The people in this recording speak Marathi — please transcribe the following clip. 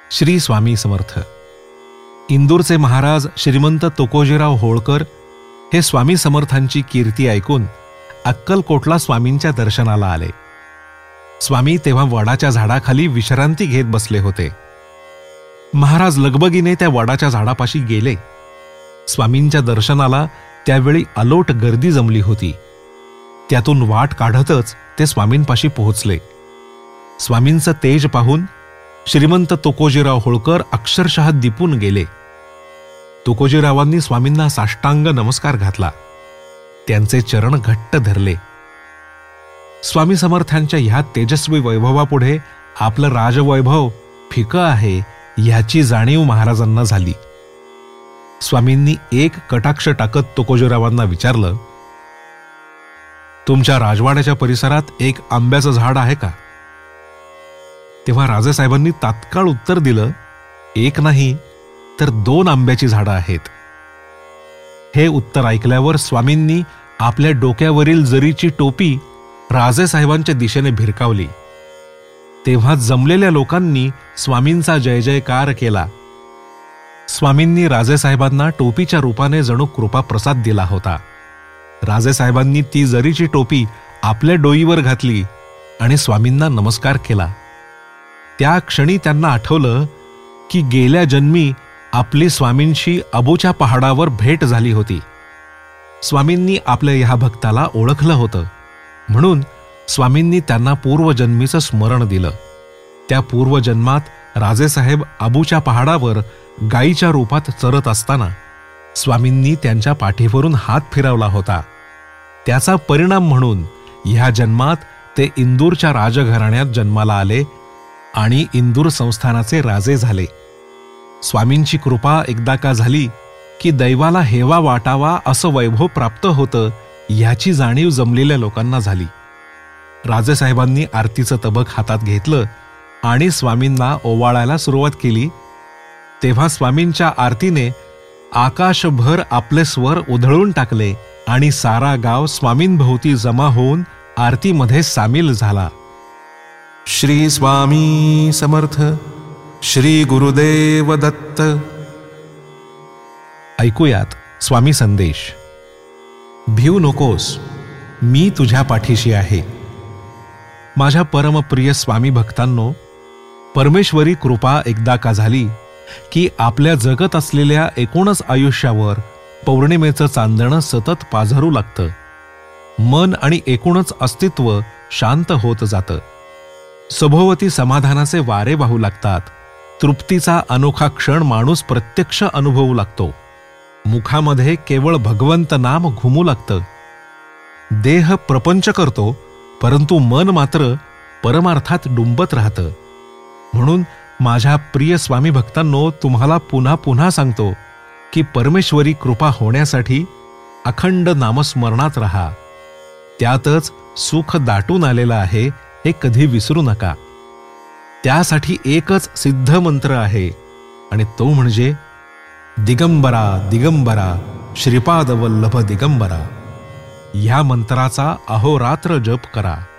श्री स्वामी समर्थ. इंदूरचे महाराज श्रीमंत तुकोजीराव होळकर हे स्वामी समर्थांची कीर्ती ऐकून अक्कलकोटला स्वामींच्या दर्शनाला आले. स्वामी तेव्हा वडाच्या झाडाखाली विश्रांती घेत बसले होते. महाराज लगबगीने त्या वडाच्या झाडापाशी गेले. स्वामींच्या दर्शनाला त्यावेळी अलोट गर्दी जमली होती. त्यातून वाट काढतच ते स्वामींपाशी पोहोचले. स्वामींचं तेज पाहून श्रीमंत तुकोजीराव होळकर अक्षरशः दिपून गेले. तुकोजीरावांनी स्वामींना साष्टांग नमस्कार घातला. त्यांचे चरण घट्ट धरले. स्वामी समर्थांच्या ह्या तेजस्वी वैभवापुढे आपलं राजवैभव फिकं आहे ह्याची जाणीव महाराजांना झाली. स्वामींनी एक कटाक्ष टाकत तुकोजीरावांना विचारलं, तुमच्या राजवाड्याच्या परिसरात एक आंब्याचं झाड आहे का? तेव्हा राजेसाहेबांनी तात्काळ उत्तर दिलं, एक नाही तर 2 आंब्याची झाडं आहेत. हे उत्तर ऐकल्यावर स्वामींनी आपल्या डोक्यावरील जरीची टोपी राजेसाहेबांच्या दिशेने भिरकावली. तेव्हा जमलेल्या लोकांनी स्वामींचा जय जयकार केला. स्वामींनी राजेसाहेबांना टोपीच्या रूपाने जणू कृपाप्रसाद दिला होता. राजेसाहेबांनी ती जरीची टोपी आपल्या डोईवर घातली आणि स्वामींना नमस्कार केला. त्या क्षणी त्यांना आठवलं की गेल्या जन्मी आपली स्वामींशी अबूच्या पहाडावर भेट झाली होती. स्वामींनी आपल्या ह्या भक्ताला ओळखलं होतं, म्हणून स्वामींनी त्यांना पूर्वजन्मीचं स्मरण दिलं. त्या पूर्वजन्मात राजेसाहेब अबूच्या पहाडावर गायीच्या रूपात चरत असताना स्वामींनी त्यांच्या पाठीवरून हात फिरवला होता. त्याचा परिणाम म्हणून ह्या जन्मात ते इंदूरच्या राजघराण्यात जन्माला आले आणि इंदूर संस्थानाचे राजे झाले. स्वामींची कृपा एकदा का झाली की दैवाला हेवा वाटावा असं वैभव प्राप्त होतं ह्याची जाणीव जमलेल्या लोकांना झाली. राजेसाहेबांनी आरतीचं तबक हातात घेतलं आणि स्वामींना ओवाळायला सुरुवात केली. तेव्हा स्वामींच्या आरतीने आकाशभर आपले स्वर उधळून टाकले आणि सारा गाव स्वामींभोवती जमा होऊन आरतीमध्ये सामील झाला. श्री स्वामी समर्थ. श्री गुरुदेव दत्त. ऐकूयात स्वामी संदेश. भिऊ नकोस, मी तुझ्या पाठीशी आहे. माझ्या परमप्रिय स्वामी भक्तांनो, परमेश्वरी कृपा एकदा का झाली की आपल्या जगत असलेल्या एकूणच आयुष्यावर पौर्णिमेचं चांदणं सतत पाझरू लागतं. मन आणि एकूणच अस्तित्व शांत होत जातं. सभोवती समाधानाचे वारे वाहू लागतात. तृप्तीचा अनोखा क्षण माणूस प्रत्यक्ष अनुभवू लागतो. मुखामध्ये केवळ भगवंत नाम घुमू लागतं. देह प्रपंच करतो, परंतु मन मात्र परमार्थात डुंबत राहतं. म्हणून माझ्या प्रिय स्वामी भक्तांनो, तुम्हाला पुन्हा पुन्हा सांगतो की परमेश्वरी कृपा होण्यासाठी अखंड नामस्मरणात राहा. त्यातच सुख दाटून आलेलं आहे हे कधी विसरू नका. त्यासाठी एकच सिद्ध मंत्र आहे आणि तो म्हणजे दिगंबरा दिगंबरा श्रीपाद वल्लभ दिगंबरा. ह्या मंत्राचा अहोरात्र जप करा.